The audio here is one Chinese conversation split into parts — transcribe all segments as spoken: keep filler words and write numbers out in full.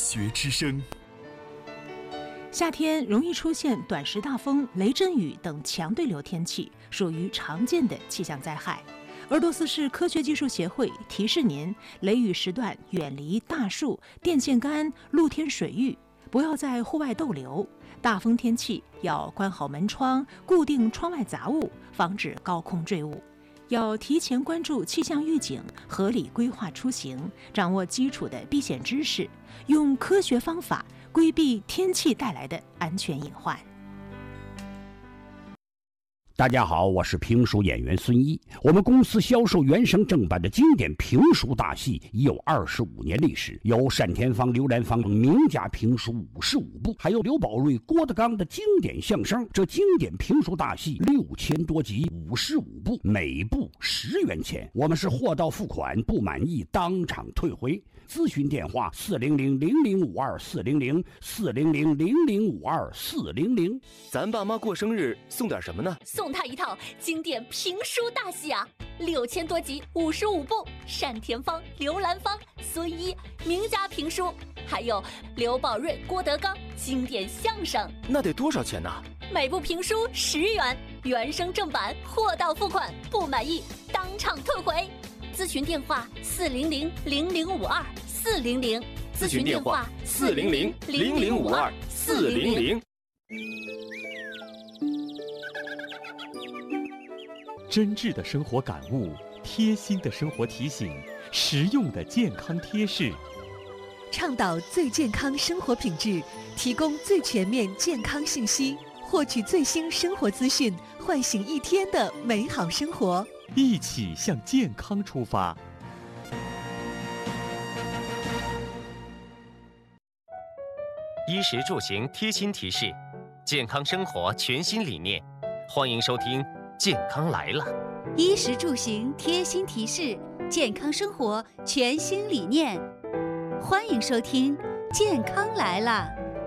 学之声。 夏天容易出现短时大风、雷阵雨等强对流天气，属于常见的气象灾害。鄂多斯市科学技术协会提示您，雷雨时段远离大树、电线杆、露天水域，不要在户外逗留。大风天气要关好门窗，固定窗外杂物，防止高空坠物。要提前关注气象预警，合理规划出行，掌握基础的避险知识，用科学方法规避天气带来的安全隐患。 大家好，我是评书演员孙一。我们公司销售原声正版的经典评书大戏已有二十五年历史，有单田芳、刘兰芳名家评书五十五部，还有刘宝瑞、郭德纲的经典相声。这经典评书大戏六千多集，五十五部，每部十元钱。我们是货到付款，不满意当场退回。咨询电话：四零零零零五二四零零四零零零零五二四零零。 咱爸妈过生日送点什么呢？ 送他一套经典评书大戏啊，六千多集，五十五部，单田芳、刘兰芳、孙一名家评书，还有刘宝瑞、郭德纲经典相声。 那得多少钱呢？ 每部评书十元，原声正版，货到付款，不满意当场退回。咨询电话：四零零零零五二四零零。 咨询电话：四零零零零五二四零零。 真挚的生活感悟，贴心的生活提醒，实用的健康贴士， 倡导最健康生活品质，提供最全面健康信息，获取最新生活资讯，唤醒一天的美好生活。 一起向健康出发。 衣食住行贴心提示，健康生活全新理念，欢迎收听健康来了。 衣食住行贴心提示，健康生活全新理念，欢迎收听健康来了。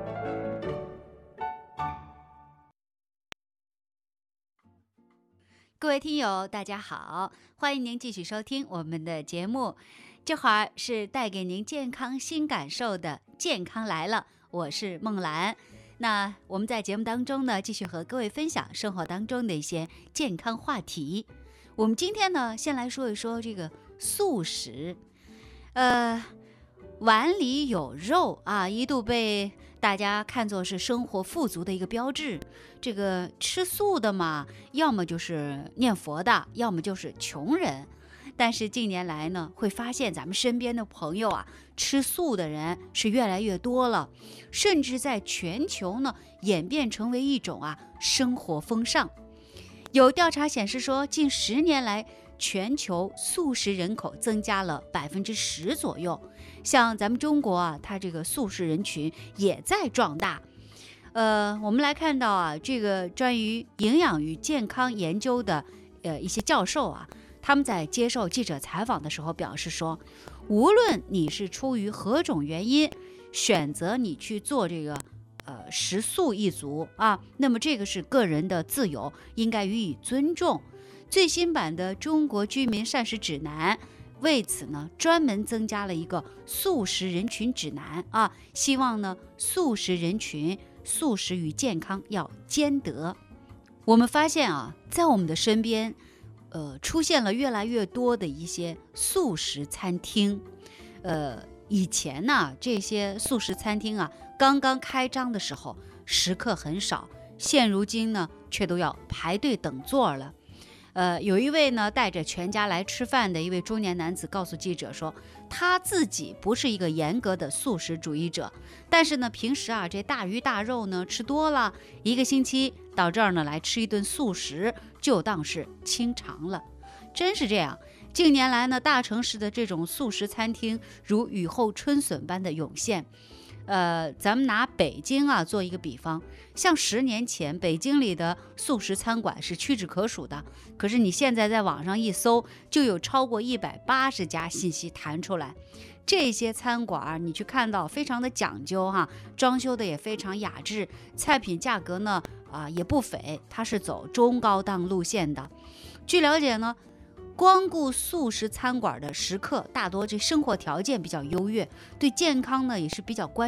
各位听友大家好，欢迎您继续收听我们的节目，这会儿是带给您健康新感受的健康来了，我是孟兰。那我们在节目当中呢，继续和各位分享生活当中的一些健康话题。我们今天呢，先来说一说这个素食。呃，碗里有肉啊，一度被大家看作是生活富足的一个标志。这个吃素的嘛，要么就是念佛的，要么就是穷人。但是近年来呢，会发现咱们身边的朋友啊，吃素的人是越来越多了，甚至在全球呢演变成为一种啊生活风尚。有调查显示说，近十年来，全球素食人口增加了百分之十左右。像咱们中国啊，它这个素食人群也在壮大。呃，我们来看到啊，这个专于营养与健康研究的呃一些教授啊，他们在接受记者采访的时候表示说，无论你是出于何种原因选择你去做这个呃食素一族啊，那么这个是个人的自由，应该予以尊重。最新版的中国居民膳食指南为此呢，专门增加了一个素食人群指南啊，希望呢素食人群素食与健康要兼得。我们发现啊，在我们的身边呃，出现了越来越多的一些素食餐厅。呃，以前呢，这些素食餐厅啊，刚刚开张的时候，食客很少，现如今呢，却都要排队等座了。呃，有一位呢带着全家来吃饭的一位中年男子告诉记者说，他自己不是一个严格的素食主义者，但是呢，平时啊这大鱼大肉呢吃多了，一个星期到这儿呢来吃一顿素食，就当是清肠了。真是这样，近年来呢，大城市的这种素食餐厅如雨后春笋般的涌现。呃，咱们拿北京啊做一个比方，像十年前北京里的素食餐馆是屈指可数的，可是你现在在网上一搜，就有超过一百八十家信息弹出来。这些餐馆你去看到非常的讲究哈，装修的也非常雅致，菜品价格呢啊、呃、也不菲，它是走中高档路线的。据了解呢，光顾素食餐馆的食客大多这生活条件比较优越，对健康呢也是比较关